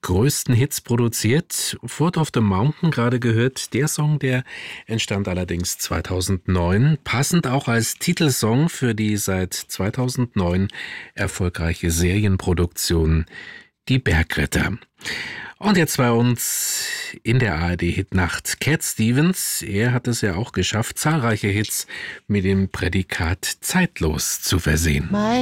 größten Hits produziert. Foot of the Mountain gerade gehört. Der Song, der entstand allerdings 2009, passend auch als Titelsong für die seit 2009 erfolgreiche Serienproduktion Die Bergritter. Und jetzt bei uns in der ARD-Hitnacht Cat Stevens. Er hat es ja auch geschafft, zahlreiche Hits mit dem Prädikat zeitlos zu versehen.